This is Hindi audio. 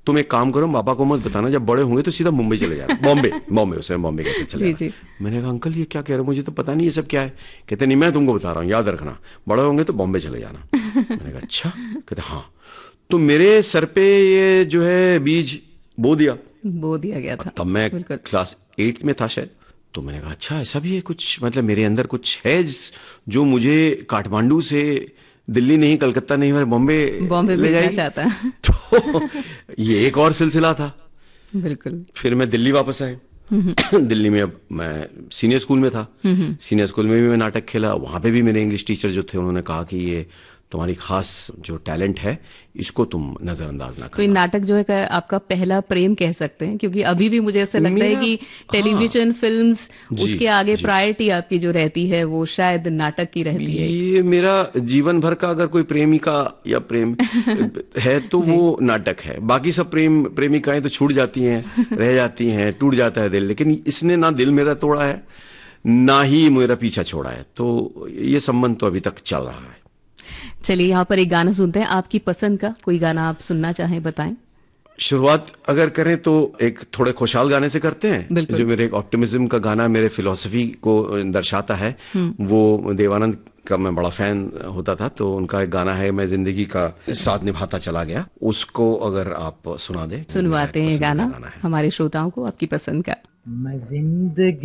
तुम एक काम करो, पापा को मत बताना, जब बड़े होंगे तो सीधा मुंबई चले जाना। बॉम्बे उसे बॉम्बे कहते चले जाना। मैंने कहा अंकल ये क्या कह रहे हो, मुझे तो पता नहीं ये सब क्या है। कहते नहीं मैं तुमको बता रहा हूँ, याद रखना, बड़े होंगे तो बॉम्बे चले जाना। मैंने कहा अच्छा। कहते हाँ। तो मेरे सर पे ये जो है बीज बो दिया गया था। तब मैं क्लास 8 में था शायद। तो मैंने कहा अच्छा ऐसा भी है कुछ, मतलब मेरे अंदर कुछ है जो मुझे काठमांडू से दिल्ली नहीं, कलकत्ता नहीं, मैं बॉम्बे ले जाएगी चाहता है। तो ये एक और सिलसिला था। बिल्कुल। फिर मैं दिल्ली वापस आए। दिल्ली में अब मैं सीनियर स्कूल में था। सीनियर स्कूल में भी मैं नाटक खेला। वहां पे भी मेरे इंग्लिश टीचर जो थे उन्होंने कहा कि ये तुम्हारी खास जो टैलेंट है इसको तुम नजरअंदाज ना कोई करना। नाटक जो है आपका पहला प्रेम कह सकते हैं, क्योंकि अभी भी मुझे ऐसा लगता है कि टेलीविजन फिल्म्स उसके आगे प्रायोरिटी आपकी जो रहती है वो शायद नाटक की रहती है। ये मेरा जीवन भर का अगर कोई प्रेमिका या प्रेम है तो वो नाटक है। बाकी सब प्रेमिकाएं तो छूट जाती हैं, रह जाती हैं, टूट जाता है दिल, लेकिन इसने ना दिल मेरा तोड़ा है ना ही मेरा पीछा छोड़ा है। तो ये संबंध तो अभी तक चल रहा है। चलिए यहाँ पर एक गाना सुनते हैं, आपकी पसंद का कोई गाना आप सुनना चाहें बताएं। शुरुआत अगर करें तो एक थोड़े खुशहाल गाने से करते हैं, जो मेरे एक ऑप्टिमिज्म का गाना मेरे फिलॉसफी को दर्शाता है। वो देवानंद का मैं बड़ा फैन होता था, तो उनका एक गाना है मैं जिंदगी का साथ निभाता चला गया, उसको अगर आप सुना दें। सुनवाते हैं गाना हमारे श्रोताओं को, आपकी पसंद का। मैं जिंदगी